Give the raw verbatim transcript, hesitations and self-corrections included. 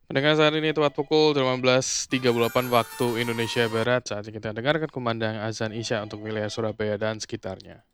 Pendengar saat ini tepat pukul delapan belas tiga puluh delapan waktu Indonesia Barat. Saatnya kita dengarkan kumandang azan Isya untuk wilayah Surabaya dan sekitarnya.